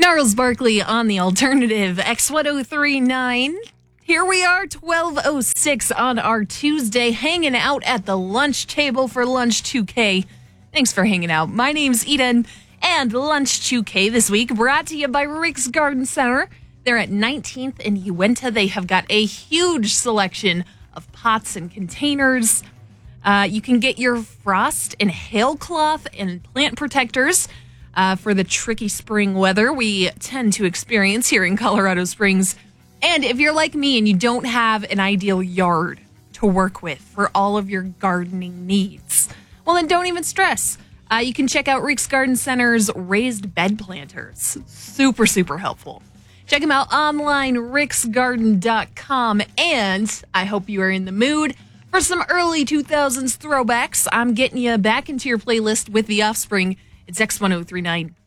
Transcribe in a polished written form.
Gnarls Barkley on the alternative X1039. Here we are, 12:06 on our Tuesday, hanging out at the lunch table for Lunch 2K. Thanks for hanging out. My name's Eden, and Lunch 2K this week brought to you by Rick's Garden Center. They're at 19th and Uinta. They have got a huge selection of pots and containers. You can get your frost and hail cloth and plant protectors for the tricky spring weather we tend to experience here in Colorado Springs. And if you're like me and you don't have an ideal yard to work with for all of your gardening needs, well, then don't even stress. You can check out Rick's Garden Center's raised bed planters. Super, super helpful. Check them out online, ricksgarden.com. And I hope you are in the mood for some early 2000s throwbacks. I'm getting you back into your playlist with The Offspring. It's X1039.